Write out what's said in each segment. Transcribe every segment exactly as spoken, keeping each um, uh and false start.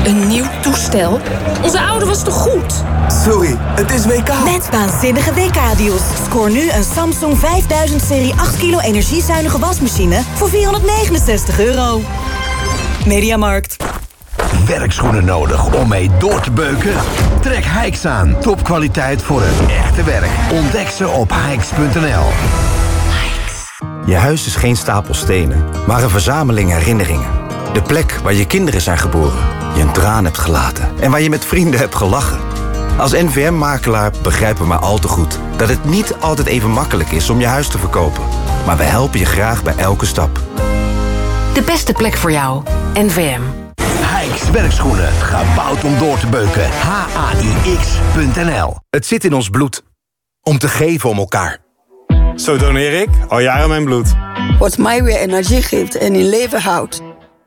Een nieuw toestel? Onze oude was toch goed? Sorry, het is W K. Met waanzinnige W K-deals. Scoor nu een Samsung vijfduizend serie acht kilo energiezuinige wasmachine voor vierhonderdnegenenzestig euro. Mediamarkt. Werkschoenen nodig om mee door te beuken? Trek Hikes aan. Topkwaliteit voor het echte werk. Ontdek ze op hikes punt n l. Je huis is geen stapel stenen, maar een verzameling herinneringen. De plek waar je kinderen zijn geboren, je een traan hebt gelaten en waar je met vrienden hebt gelachen. Als N V M-makelaar begrijpen we maar al te goed dat het niet altijd even makkelijk is om je huis te verkopen. Maar we helpen je graag bij elke stap. De beste plek voor jou. N V M. Hikes werkschoenen. Gebouwd om door te beuken. H A I X punt n l. Het zit in ons bloed. Om te geven om elkaar. Zo doneer ik al jaren mijn bloed. Wat mij weer energie geeft en in leven houdt.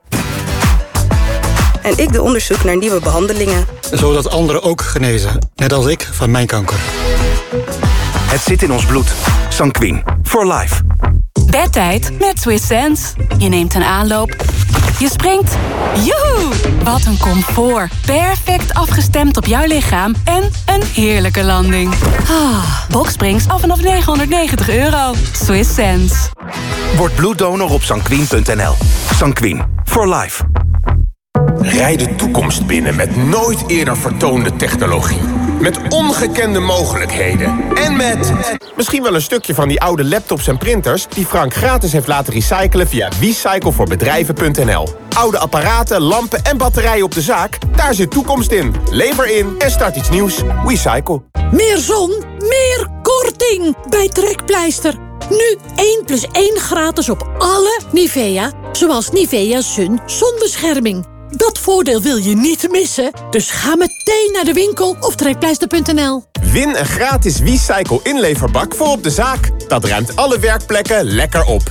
En ik doe onderzoek naar nieuwe behandelingen. Zodat anderen ook genezen. Net als ik van mijn kanker. Het zit in ons bloed. Sanquin. For life. Bedtijd met Swiss Sense. Je neemt een aanloop. Je springt. Joehoe! Wat een comfort. Perfect afgestemd op jouw lichaam. En een heerlijke landing. Ah, Boxsprings af vanaf negenhonderdnegentig euro. Swiss Sense. Word bloeddonor op sanquin punt n l. Sanquin. For life. Rijd de toekomst binnen met nooit eerder vertoonde technologie. Met ongekende mogelijkheden. En met misschien wel een stukje van die oude laptops en printers die Frank gratis heeft laten recyclen via wecycle voor bedrijven punt n l. Oude apparaten, lampen en batterijen op de zaak, daar zit toekomst in. Lever in en start iets nieuws. Wecycle. Meer zon, meer korting bij Trekpleister. Nu één plus één gratis op alle Nivea. Zoals Nivea Sun zonbescherming. Dat voordeel wil je niet missen. Dus ga meteen naar de winkel of trekpleister punt n l. Win een gratis Wecycle inleverbak voor op de zaak. Dat ruimt alle werkplekken lekker op.